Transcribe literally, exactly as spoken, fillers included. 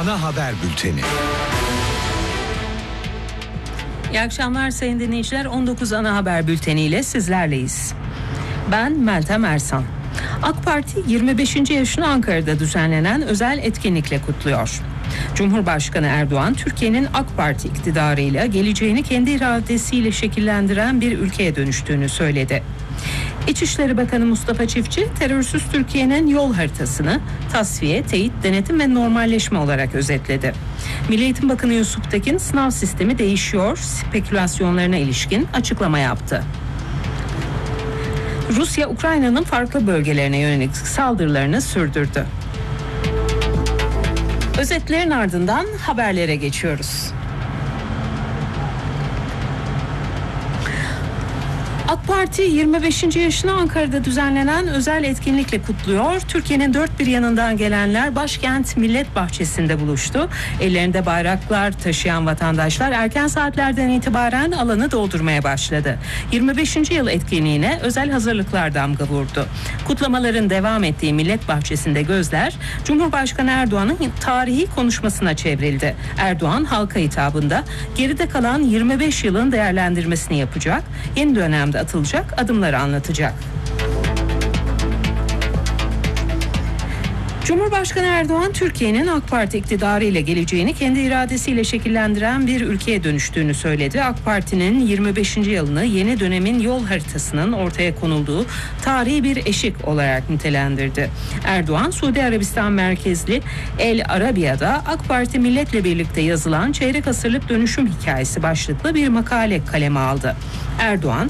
ana haber bülteni. İyi akşamlar sayın dinleyiciler. on dokuz ana haber bülteniyle sizlerleyiz. Ben Meltem Ersan. AK Parti yirmi beşinci yaşını Ankara'da düzenlenen özel etkinlikle kutluyor. Cumhurbaşkanı Erdoğan, Türkiye'nin AK Parti iktidarıyla geleceğini kendi iradesiyle şekillendiren bir ülkeye dönüştüğünü söyledi. İçişleri Bakanı Mustafa Çiftçi, terörsüz Türkiye'nin yol haritasını tasfiye, teyit, denetim ve normalleşme olarak özetledi. Milli Eğitim Bakanı Yusuf Tekin, sınav sistemi değişiyor spekülasyonlarına ilişkin açıklama yaptı. Rusya, Ukrayna'nın farklı bölgelerine yönelik saldırılarını sürdürdü. Özetlerin ardından haberlere geçiyoruz. AK Parti yirmi beşinci yaşını Ankara'da düzenlenen özel etkinlikle kutluyor. Türkiye'nin dört bir yanından gelenler başkent Millet Bahçesi'nde buluştu. Ellerinde bayraklar taşıyan vatandaşlar erken saatlerden itibaren alanı doldurmaya başladı. yirmi beşinci yıl etkinliğine özel hazırlıklar damga vurdu. Kutlamaların devam ettiği Millet Bahçesi'nde gözler Cumhurbaşkanı Erdoğan'ın tarihi konuşmasına çevrildi. Erdoğan halka hitabında geride kalan yirmi beş yılın değerlendirmesini yapacak, yeni dönemde atılacak adımları anlatacak. Cumhurbaşkanı Erdoğan, Türkiye'nin AK Parti iktidarı ile geleceğini kendi iradesiyle şekillendiren bir ülkeye dönüştüğünü söyledi. AK Parti'nin yirmi beşinci yılını yeni dönemin yol haritasının ortaya konulduğu tarihi bir eşik olarak nitelendirdi. Erdoğan, Suudi Arabistan merkezli El Arabiya'da AK Parti milletle birlikte yazılan çeyrek asırlık dönüşüm hikayesi başlıklı bir makale kaleme aldı. Erdoğan,